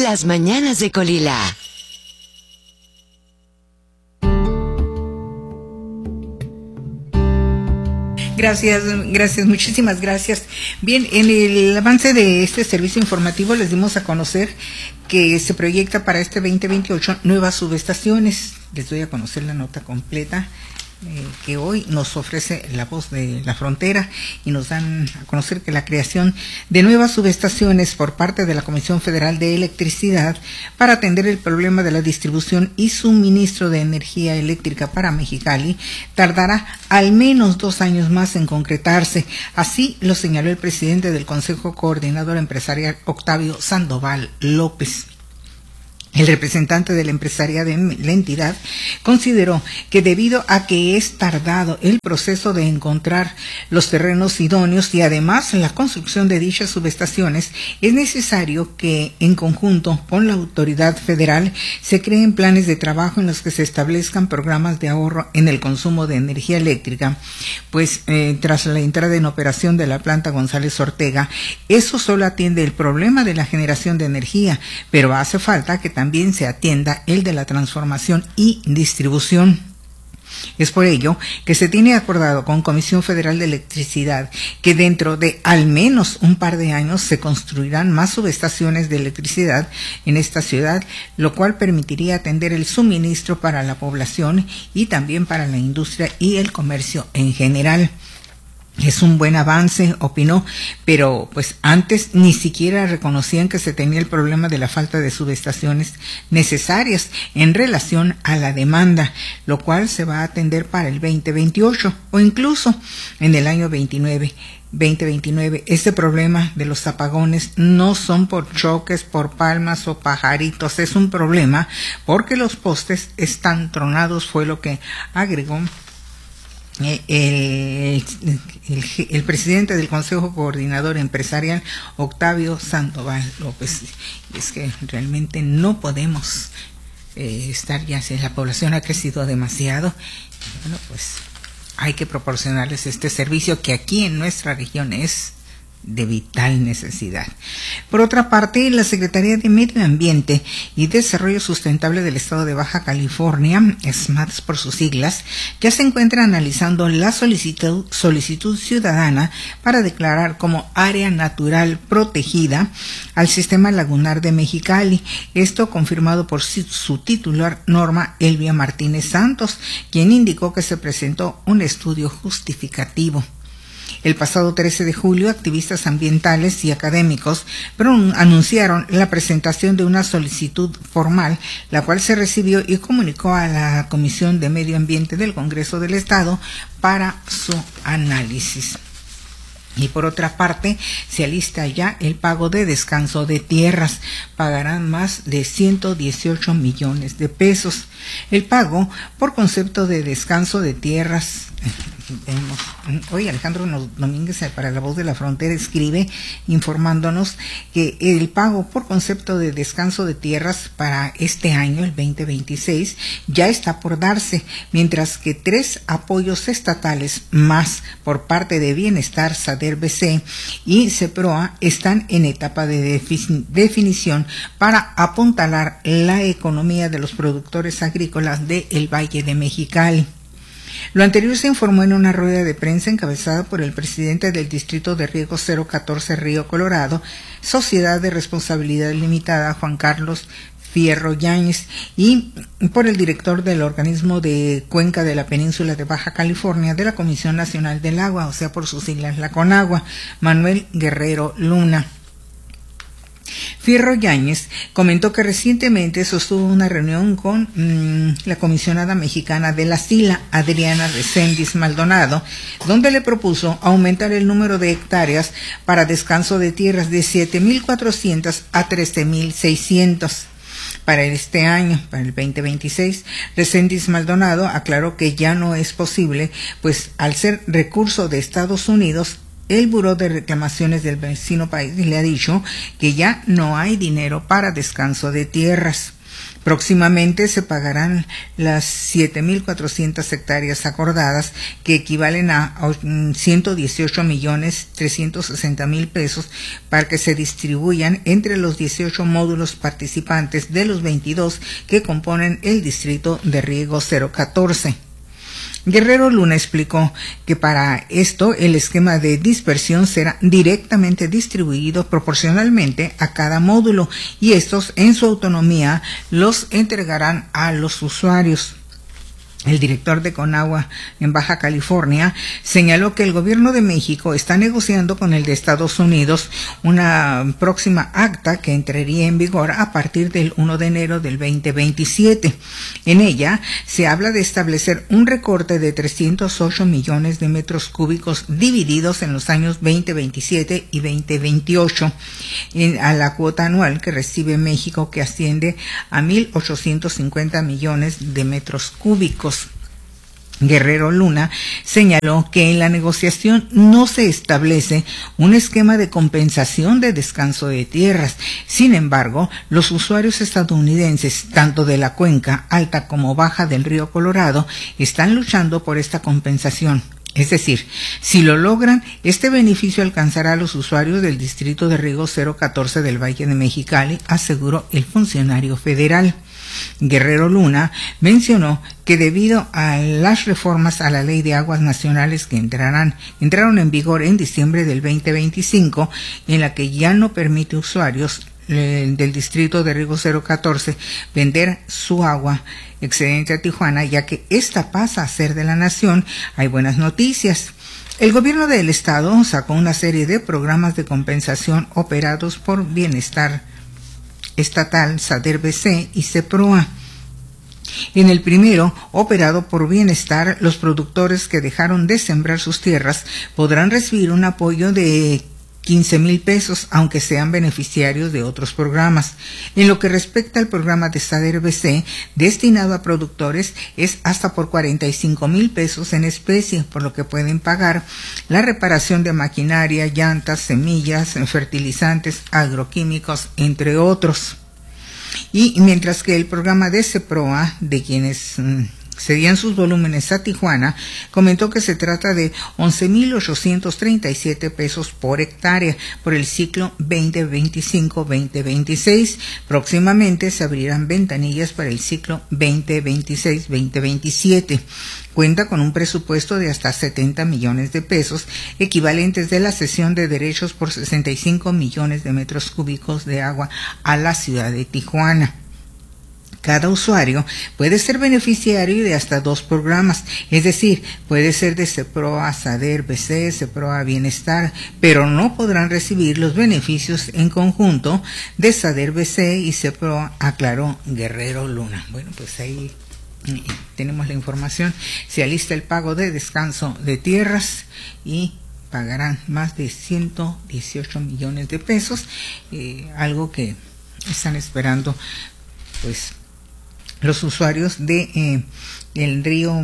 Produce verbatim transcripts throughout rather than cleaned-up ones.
Las mañanas de Colila. Gracias, gracias, muchísimas gracias. Bien, en el avance de este servicio informativo les dimos a conocer que se proyecta para este veinte veintiocho nuevas subestaciones. Les doy a conocer la nota completa eh, que hoy nos ofrece La Voz de la Frontera, y nos dan a conocer que la creación de nuevas subestaciones por parte de la Comisión Federal de Electricidad para atender el problema de la distribución y suministro de energía eléctrica para Mexicali tardará al menos dos años más en concretarse. Así lo señaló el presidente del Consejo Coordinador Empresarial, Octavio Sandoval López. El representante de la empresaria de la entidad consideró que debido a que es tardado el proceso de encontrar los terrenos idóneos y además la construcción de dichas subestaciones, es necesario que en conjunto con la autoridad federal se creen planes de trabajo en los que se establezcan programas de ahorro en el consumo de energía eléctrica, pues eh, tras la entrada en operación de la planta González Ortega, eso solo atiende el problema de la generación de energía, pero hace falta que también también se atienda el de la transformación y distribución. Es por ello que se tiene acordado con Comisión Federal de Electricidad que dentro de al menos un par de años se construirán más subestaciones de electricidad en esta ciudad, lo cual permitiría atender el suministro para la población y también para la industria y el comercio en general. Es un buen avance, opinó, pero pues antes ni siquiera reconocían que se tenía el problema de la falta de subestaciones necesarias en relación a la demanda, lo cual se va a atender para el veinte veintiocho o incluso en el año veintinueve. veinte veintinueve. Este problema de los apagones no son por choques, por palmas o pajaritos, es un problema porque los postes están tronados, fue lo que agregó El, el, el presidente del Consejo Coordinador Empresarial, Octavio Sandoval López. Y es que realmente no podemos eh, estar ya, si la población ha crecido demasiado, bueno, pues hay que proporcionarles este servicio que aquí en nuestra región es de vital necesidad. Por otra parte, la Secretaría de Medio Ambiente y Desarrollo Sustentable del Estado de Baja California, SMATS por sus siglas, ya se encuentra analizando la solicitud, solicitud ciudadana para declarar como área natural protegida al sistema lagunar de Mexicali. Esto confirmado por su titular, Norma Elvia Martínez Santos, quien indicó que se presentó un estudio justificativo. El pasado trece de julio, activistas ambientales y académicos anunciaron la presentación de una solicitud formal, la cual se recibió y comunicó a la Comisión de Medio Ambiente del Congreso del Estado para su análisis. Y por otra parte, se alista ya el pago de descanso de tierras. Pagarán más de ciento dieciocho millones de pesos. El pago por concepto de descanso de tierras. Hoy Alejandro Domínguez para La Voz de la Frontera escribe informándonos que el pago por concepto de descanso de tierras para este año, el veinte veintiséis, ya está por darse, mientras que tres apoyos estatales más por parte de Bienestar, SADER B C y CEPROA están en etapa de definición para apuntalar la economía de los productores agrícolas del Valle de Mexicali. Lo anterior se informó en una rueda de prensa encabezada por el presidente del Distrito de Riego cero catorce Río Colorado, Sociedad de Responsabilidad Limitada, Juan Carlos Fierro Yáñez, y por el director del organismo de Cuenca de la Península de Baja California de la Comisión Nacional del Agua, o sea, por sus siglas la CONAGUA, Manuel Guerrero Luna. Fierro Yáñez comentó que recientemente sostuvo una reunión con mmm, la comisionada mexicana de la SILA, Adriana Reséndiz Maldonado, donde le propuso aumentar el número de hectáreas para descanso de tierras de siete mil cuatrocientas a trece mil seiscientos. Para este año, para el veinte veintiséis, Reséndiz Maldonado aclaró que ya no es posible, pues al ser recurso de Estados Unidos, el Buró de Reclamaciones del vecino país le ha dicho que ya no hay dinero para descanso de tierras. Próximamente se pagarán las siete mil cuatrocientas hectáreas acordadas, que equivalen a ciento dieciocho millones trescientos sesenta mil pesos, para que se distribuyan entre los dieciocho módulos participantes de los veintidós que componen el distrito de riego cero catorce. Guerrero Luna explicó que para esto el esquema de dispersión será directamente distribuido proporcionalmente a cada módulo, y estos en su autonomía los entregarán a los usuarios. El director de Conagua en Baja California señaló que el gobierno de México está negociando con el de Estados Unidos una próxima acta que entraría en vigor a partir del primero de enero del veinte veintisiete. En ella se habla de establecer un recorte de trescientos ocho millones de metros cúbicos divididos en los años veinte veintisiete y veinte veintiocho en, a la cuota anual que recibe México, que asciende a mil ochocientos cincuenta millones de metros cúbicos. Guerrero Luna señaló que en la negociación no se establece un esquema de compensación de descanso de tierras. Sin embargo, los usuarios estadounidenses, tanto de la cuenca alta como baja del río Colorado, están luchando por esta compensación. Es decir, si lo logran, este beneficio alcanzará a los usuarios del distrito de riego cero catorce del Valle de Mexicali, aseguró el funcionario federal. Guerrero Luna mencionó que debido a las reformas a la Ley de Aguas Nacionales que entrarán, entraron en vigor en diciembre del veinte veinticinco, en la que ya no permite usuarios eh, del distrito de riego cero catorce vender su agua excedente a Tijuana, ya que esta pasa a ser de la nación, hay buenas noticias. El gobierno del estado sacó una serie de programas de compensación operados por Bienestar Estatal, SADER-B C y CEPROA. En el primero, operado por Bienestar, los productores que dejaron de sembrar sus tierras podrán recibir un apoyo de quince mil pesos, aunque sean beneficiarios de otros programas. En lo que respecta al programa de SADER-B C, destinado a productores, es hasta por cuarenta y cinco mil pesos en especie, por lo que pueden pagar la reparación de maquinaria, llantas, semillas, fertilizantes, agroquímicos, entre otros. Y mientras que el programa de CEPROA, de quienes mmm, cedían sus volúmenes a Tijuana, comentó que se trata de once mil ochocientos treinta y siete pesos por hectárea por el ciclo veinte veinticinco veinte veintiséis. Próximamente se abrirán ventanillas para el ciclo veinte veintiséis veinte veintisiete. Cuenta con un presupuesto de hasta setenta millones de pesos, equivalentes de la cesión de derechos por sesenta y cinco millones de metros cúbicos de agua a la ciudad de Tijuana. Cada usuario puede ser beneficiario de hasta dos programas, es decir, puede ser de CEPROA, SADER-B C, CEPROA Bienestar, pero no podrán recibir los beneficios en conjunto de SADER-B C y CEPROA, aclaró Guerrero Luna. Bueno, pues ahí tenemos la información. Se alista el pago de descanso de tierras y pagarán más de ciento dieciocho millones de pesos, eh, algo que están esperando pues los usuarios de eh, el río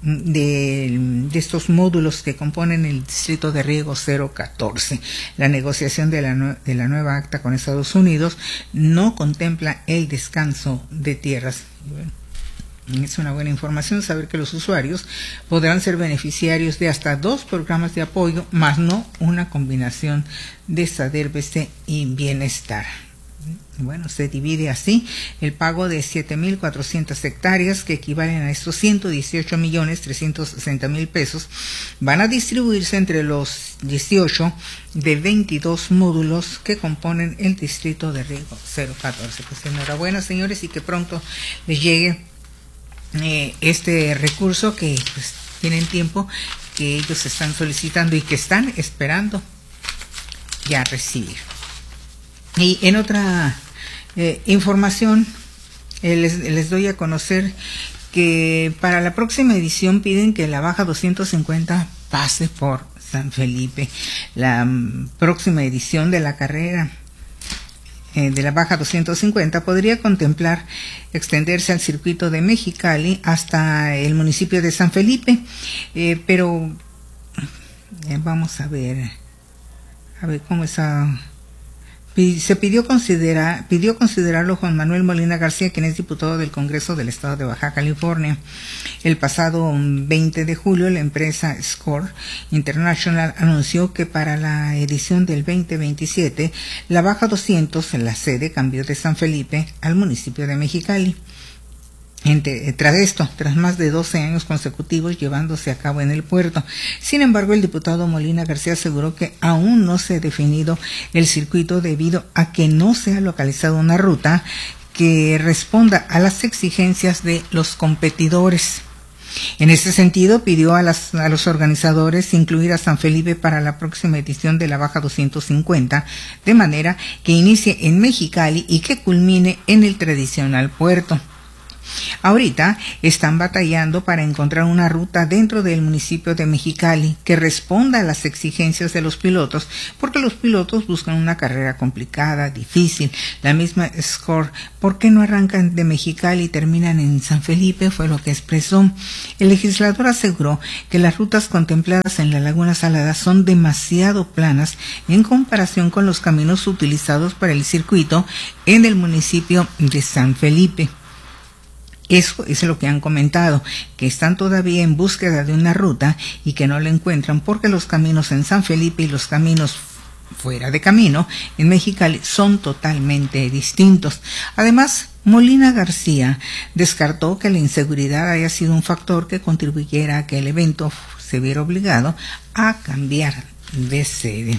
de, de estos módulos que componen el distrito de riego cero catorce. La negociación de la, de la nueva acta con Estados Unidos no contempla el descanso de tierras. Bueno, es una buena información saber que los usuarios podrán ser beneficiarios de hasta dos programas de apoyo, más no una combinación de SADER-B C y Bienestar. Bueno, se divide así el pago de siete mil cuatrocientas hectáreas, que equivalen a estos ciento dieciocho millones trescientos sesenta mil pesos. Van a distribuirse entre los dieciocho de veintidós módulos que componen el distrito de riego cero catorce. Pues enhorabuena, señores, y que pronto les llegue eh, este recurso que pues tienen tiempo, que ellos están solicitando y que están esperando ya recibir. Y en otra eh, información, eh, les, les doy a conocer que para la próxima edición piden que la Baja doscientos cincuenta pase por San Felipe. La um, próxima edición de la carrera eh, de la Baja doscientos cincuenta podría contemplar extenderse al circuito de Mexicali hasta el municipio de San Felipe, eh, pero eh, vamos a ver, a ver cómo está Se pidió, considerar, pidió considerarlo Juan Manuel Molina García, quien es diputado del Congreso del Estado de Baja California. El pasado veinte de julio, la empresa Score International anunció que para la edición del veinte veintisiete, la Baja doscientos, la sede, cambió de San Felipe al municipio de Mexicali. Entre, tras esto, tras más de doce años consecutivos llevándose a cabo en el puerto. Sin embargo, el diputado Molina García aseguró que aún no se ha definido el circuito debido a que no se ha localizado una ruta que responda a las exigencias de los competidores. En ese sentido, pidió a, las, a los organizadores incluir a San Felipe para la próxima edición de la Baja doscientos cincuenta, de manera que inicie en Mexicali y que culmine en el tradicional puerto. Ahorita están batallando para encontrar una ruta dentro del municipio de Mexicali que responda a las exigencias de los pilotos, porque los pilotos buscan una carrera complicada, difícil. La misma Score, ¿por qué no arrancan de Mexicali y terminan en San Felipe? Fue lo que expresó. El legislador aseguró que las rutas contempladas en la Laguna Salada son demasiado planas en comparación con los caminos utilizados para el circuito en el municipio de San Felipe. Eso es lo que han comentado, que están todavía en búsqueda de una ruta y que no la encuentran porque los caminos en San Felipe y los caminos fuera de camino en Mexicali son totalmente distintos. Además, Molina García descartó que la inseguridad haya sido un factor que contribuyera a que el evento se viera obligado a cambiar de sede.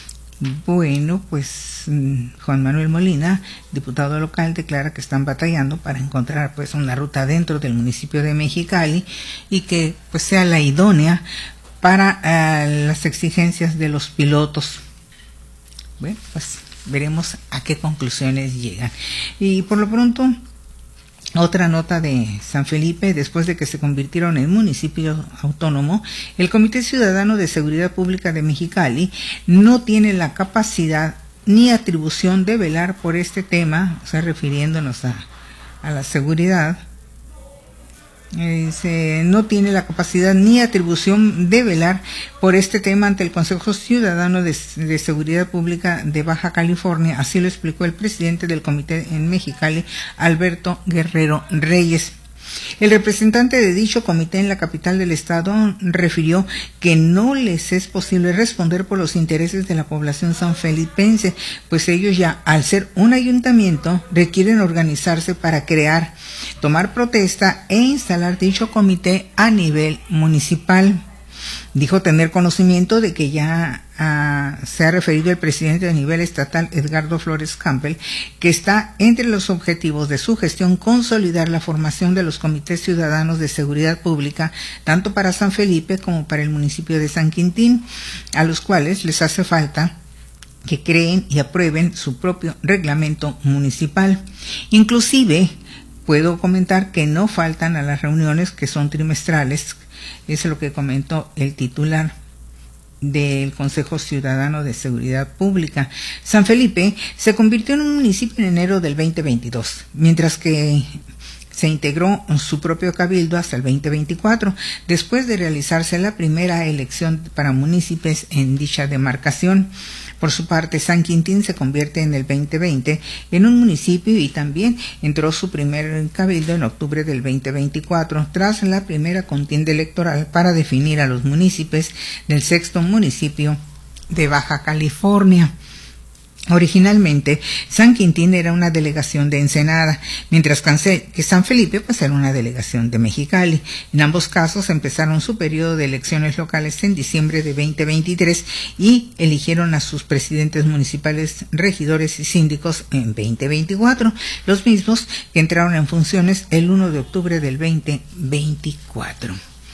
Bueno, pues Juan Manuel Molina, diputado local, declara que están batallando para encontrar pues una ruta dentro del municipio de Mexicali y que pues sea la idónea para uh, las exigencias de los pilotos. Bueno, pues veremos a qué conclusiones llegan. Y por lo pronto, otra nota de San Felipe: después de que se convirtieron en municipio autónomo, el Comité Ciudadano de Seguridad Pública de Mexicali no tiene la capacidad ni atribución de velar por este tema, o sea, refiriéndonos a, a la seguridad. Dice, no tiene la capacidad ni atribución de velar por este tema ante el Consejo Ciudadano de, de Seguridad Pública de Baja California. Así lo explicó el presidente del comité en Mexicali, Alberto Guerrero Reyes. El representante de dicho comité en la capital del estado refirió que no les es posible responder por los intereses de la población sanfelipense, pues ellos ya, al ser un ayuntamiento, requieren organizarse para crear, tomar protesta e instalar dicho comité a nivel municipal. Dijo tener conocimiento de que ya uh, se ha referido el presidente a nivel estatal, Edgardo Flores Campbell, que está entre los objetivos de su gestión consolidar la formación de los comités ciudadanos de seguridad pública, tanto para San Felipe como para el municipio de San Quintín, a los cuales les hace falta que creen y aprueben su propio reglamento municipal. Inclusive, puedo comentar que no faltan a las reuniones que son trimestrales. Eso es lo que comentó el titular del Consejo Ciudadano de Seguridad Pública. San Felipe se convirtió en un municipio en enero del veinte veintidós, mientras que se integró su propio cabildo hasta el veinte veinticuatro, después de realizarse la primera elección para municipios en dicha demarcación. Por su parte, San Quintín se convierte en el veinte veinte en un municipio y también entró su primer cabildo en octubre del veinte veinticuatro, tras la primera contienda electoral para definir a los municipios del sexto municipio de Baja California. Originalmente, San Quintín era una delegación de Ensenada, mientras que San Felipe pues era una delegación de Mexicali. En ambos casos empezaron su periodo de elecciones locales en diciembre de veinte veintitrés y eligieron a sus presidentes municipales, regidores y síndicos en veinte veinticuatro, los mismos que entraron en funciones el primero de octubre del veinte veinticuatro.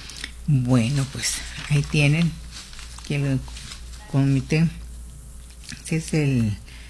Bueno, pues ahí tienen que el comité es el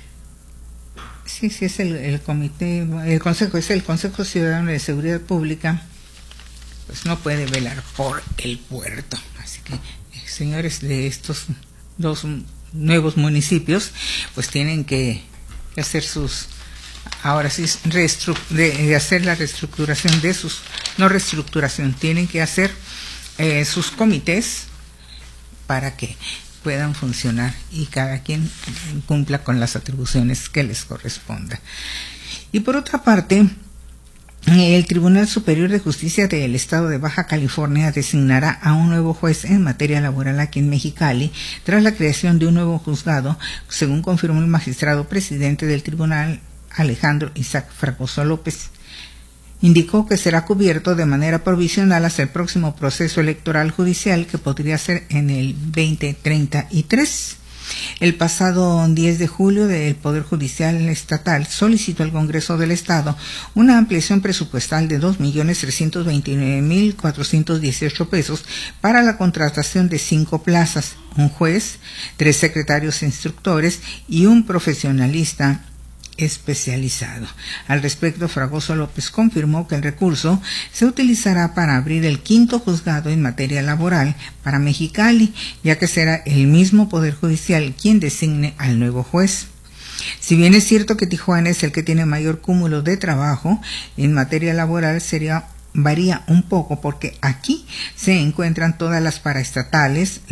sí, sí es el, el comité, el consejo es el Consejo Ciudadano de Seguridad Pública, pues no puede velar por el puerto. Así que, señores de estos dos nuevos municipios, pues tienen que hacer sus, ahora sí, de hacer la reestructuración de sus, no reestructuración, tienen que hacer eh, sus comités para que puedan funcionar y cada quien cumpla con las atribuciones que les corresponda. Y por otra parte, el Tribunal Superior de Justicia del Estado de Baja California designará a un nuevo juez en materia laboral aquí en Mexicali tras la creación de un nuevo juzgado, según confirmó el magistrado presidente del tribunal, Alejandro Isaac Fragoso López. Indicó que será cubierto de manera provisional hasta el próximo proceso electoral judicial, que podría ser en el veinte treinta y tres. El pasado diez de julio, el Poder Judicial Estatal solicitó al Congreso del Estado una ampliación presupuestal de dos millones trescientos veintinueve mil cuatrocientos dieciocho pesos para la contratación de cinco plazas, un juez, tres secretarios instructores y un profesionalista especializado. Al respecto, Fragoso López confirmó que el recurso se utilizará para abrir el quinto juzgado en materia laboral para Mexicali, ya que será el mismo Poder Judicial quien designe al nuevo juez. Si bien es cierto que Tijuana es el que tiene mayor cúmulo de trabajo en materia laboral, sería varía un poco porque aquí se encuentran todas las paraestatales,